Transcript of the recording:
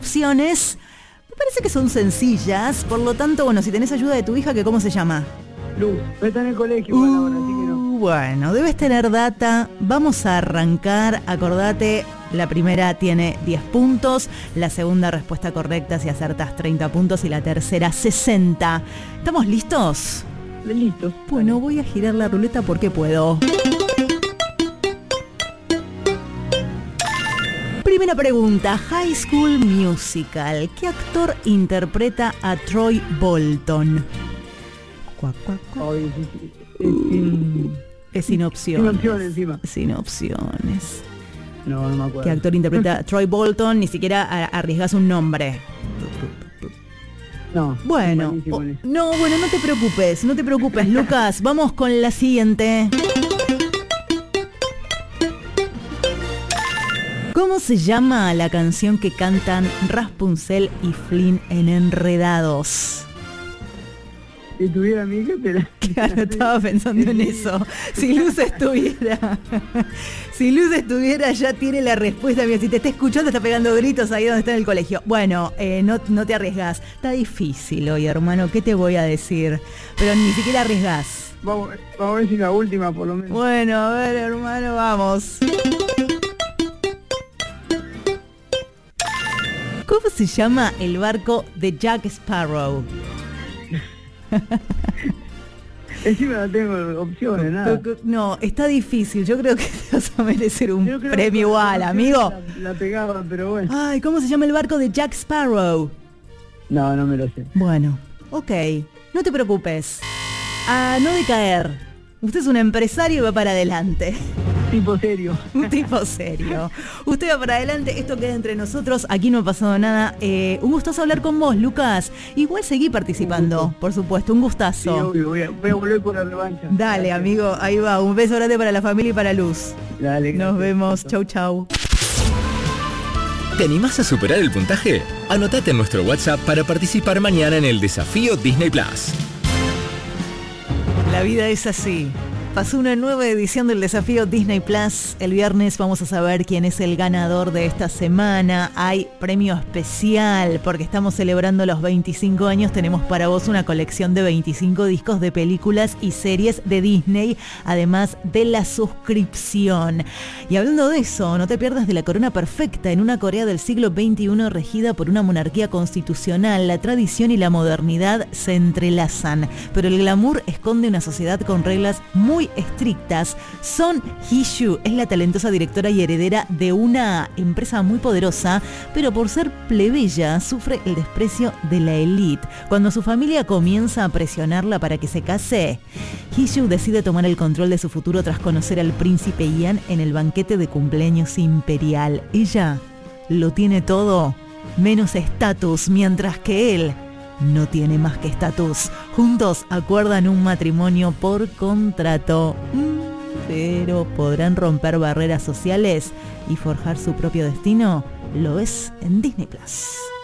Opciones, me parece que son sencillas, por lo tanto, bueno, si tenés ayuda de tu hija, que ¿cómo se llama? Luz, pero está en el colegio igual ahora, así que no. Bueno, debes tener data. Vamos a arrancar. Acordate, la primera tiene 10 puntos, la segunda respuesta correcta si acertas 30 puntos y la tercera 60. ¿Estamos listos? Listo. Bueno, voy a girar la ruleta porque puedo. Primera pregunta, High School Musical. ¿Qué actor interpreta a Troy Bolton? Cuac, cuac, cuac. Ay, Es sin opción. Sin opciones encima. Sin opciones. No me acuerdo. ¿Qué actor interpreta a Troy Bolton? Ni siquiera arriesgas un nombre. No. Bueno, no, no te preocupes, Lucas. Vamos con la siguiente. ¿Cómo se llama la canción que cantan Rapunzel y Flynn en Enredados? Si tuviera mi hija, te la... Claro, estaba pensando en eso. Si Luz estuviera, ya tiene la respuesta. Mira, si te está escuchando, está pegando gritos ahí donde está en el colegio. Bueno, no te arriesgas. Está difícil hoy, hermano. ¿Qué te voy a decir? Pero ni siquiera arriesgas. Vamos a ver si la última, por lo menos. Bueno, a ver, hermano, vamos. ¿Cómo se llama el barco de Jack Sparrow? Encima no tengo opciones, nada. No, está difícil. Yo creo que te vas a merecer un premio igual, amigo. La pegaban, pero bueno. Ay, ¿cómo se llama el barco de Jack Sparrow? No me lo sé. Bueno, ok. No te preocupes. A no decaer. Usted es un empresario y va para adelante. Tipo serio. Un tipo serio. Usted va para adelante, esto queda entre nosotros, aquí no ha pasado nada. Un gustazo hablar con vos, Lucas. Igual seguí participando, por supuesto, un gustazo. Sí, obvio, voy a volver por la revancha. Dale, gracias, amigo, ahí va. Un beso grande para la familia y para Luz. Dale, nos vemos, chau, chau. ¿Te animás a superar el puntaje? Anotate en nuestro WhatsApp para participar mañana en el desafío Disney Plus. La vida es así. Pasó una nueva edición del desafío Disney Plus. El viernes vamos a saber quién es el ganador de esta semana. Hay premio especial porque estamos celebrando los 25 años. Tenemos para vos una colección de 25 discos de películas y series de Disney, además de la suscripción. Y hablando de eso, no te pierdas de La Corona Perfecta, en una Corea del siglo XXI regida por una monarquía constitucional. La tradición y la modernidad se entrelazan, pero el glamour esconde una sociedad con reglas muy estrictas. Son Hee-Ju es la talentosa directora y heredera de una empresa muy poderosa, pero por ser plebeya sufre el desprecio de la élite. Cuando su familia comienza a presionarla para que se case, Hee-Ju decide tomar el control de su futuro tras conocer al príncipe Ian en el banquete de cumpleaños imperial. Ella lo tiene todo, menos estatus, mientras que él no tiene más que estatus. Juntos acuerdan un matrimonio por contrato, pero ¿podrán romper barreras sociales y forjar su propio destino? Lo es en Disney Plus.